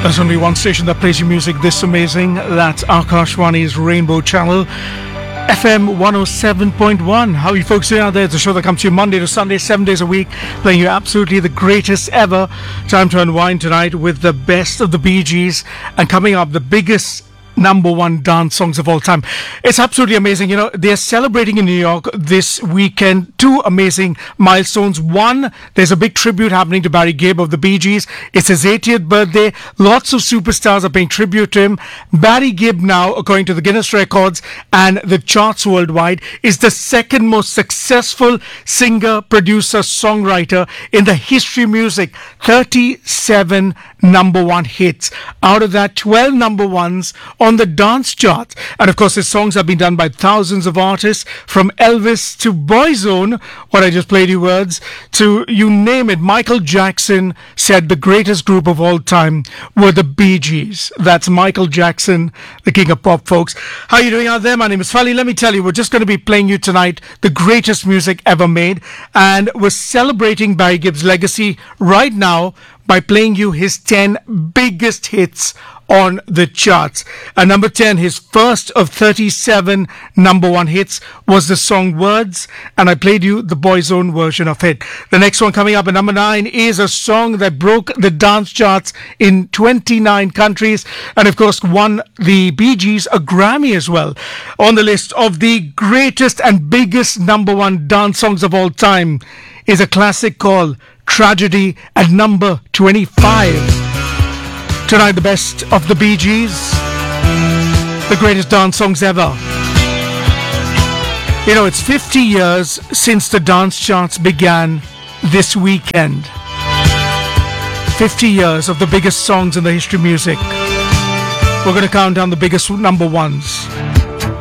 There's only one station that plays your music this amazing. That's Akashwani's Rainbow Channel, FM 107.1. How are you folks doing out there? It's a show that comes to you Monday to Sunday, 7 days a week, playing you absolutely the greatest ever. Time to unwind tonight with the best of the Bee Gees, and coming up, the biggest number one dance songs of all time. It's absolutely amazing. You know, they're celebrating in New York this weekend two amazing milestones. One, there's a big tribute happening to Barry Gibb of the Bee Gees. It's his 80th birthday. Lots of superstars are paying tribute to him. Barry Gibb now, according to the Guinness Records and the charts worldwide, is the second most successful singer, producer, songwriter in the history of music. 37 number one hits. Out of that, 12 number ones on the dance charts. And of course, his songs have been done by thousands of artists, from Elvis to Boyzone, what I just played you words, to you name it. Michael Jackson said the greatest group of all time were the Bee Gees. That's Michael Jackson, the king of pop, folks. How are you doing out there? My name is Fali. Let me tell you, we're just going to be playing you tonight the greatest music ever made, and we're celebrating Barry Gibb's legacy right now by playing you his 10 biggest hits on the charts. And number 10, his first of 37 number one hits, was the song Words, and I played you the Boyzone version of it. The next one coming up at number 9 is a song that broke the dance charts in 29 countries, and of course won the Bee Gees a Grammy as well. On the list of the greatest and biggest number one dance songs of all time is a classic called Tragedy at number 25. Tonight, the best of the Bee Gees, the greatest dance songs ever. You know, it's 50 years since the dance charts began this weekend. 50 years of the biggest songs in the history of music. We're going to count down the biggest number ones.